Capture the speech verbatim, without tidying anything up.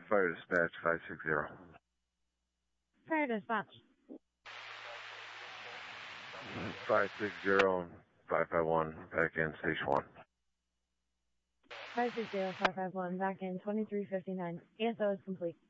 Fire dispatch five six zero. Fire dispatch. five six zero, five five one, back in station one. five six zero, five five one, back in twenty-three fifty-nine. E S O is complete.